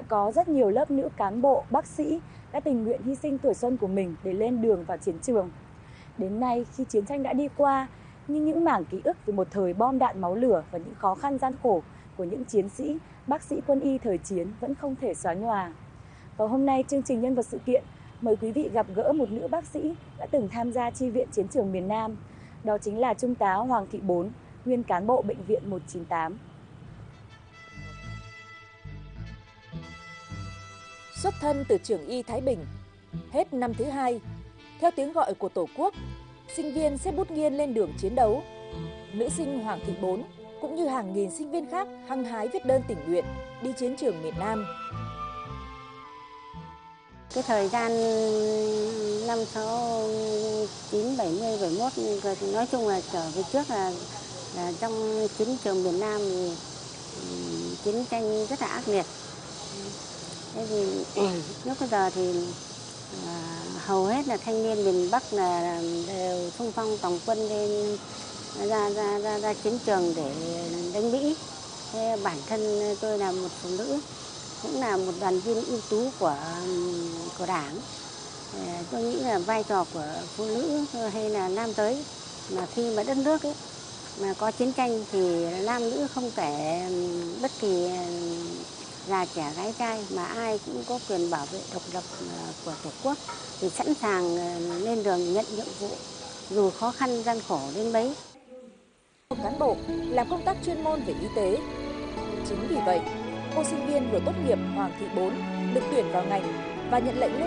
đã có rất nhiều lớp nữ cán bộ, bác sĩ đã tình nguyện hy sinh tuổi xuân của mình để lên đường vào chiến trường. Đến nay, khi chiến tranh đã đi qua, nhưng những mảng ký ức về một thời bom đạn máu lửa và những khó khăn gian khổ của những chiến sĩ, bác sĩ quân y thời chiến vẫn không thể xóa nhòa. Và hôm nay, chương trình Nhân vật sự kiện mời quý vị gặp gỡ một nữ bác sĩ đã từng tham gia chi viện chiến trường miền Nam. Đó chính là Trung tá Hoàng Thị Bốn, nguyên cán bộ Bệnh viện 198. Xuất thân từ trường y Thái Bình, hết năm thứ 2, theo tiếng gọi của Tổ quốc, sinh viên xếp bút nghiêng lên đường chiến đấu. Nữ sinh Hoàng Thị Bốn cũng như hàng nghìn sinh viên khác hăng hái viết đơn tình nguyện đi chiến trường miền Nam. Cái thời gian năm 69, 70, 71 nói chung là trở về trước là trong chiến trường miền Nam thì chiến tranh rất là ác liệt. Thế thì lúc bây giờ thì hầu hết là thanh niên miền Bắc là đều xung phong tòng quân lên ra chiến trường để đánh Mỹ. Thế bản thân tôi là một phụ nữ, cũng là một đoàn viên ưu tú của Đảng. Tôi nghĩ là vai trò của phụ nữ hay là nam giới mà khi mà đất nước ấy mà có chiến tranh thì nam nữ không kể bất kỳ già trẻ gái trai mà ai cũng có quyền bảo vệ độc lập của Tổ quốc, thì sẵn sàng lên đường nhận nhiệm vụ dù khó khăn gian khổ đến mấy. Một cán bộ làm công tác chuyên môn về y tế. Chính vì vậy, cô sinh viên vừa tốt nghiệp Hoàng Thị Bốn được tuyển vào ngành và nhận lệnh lên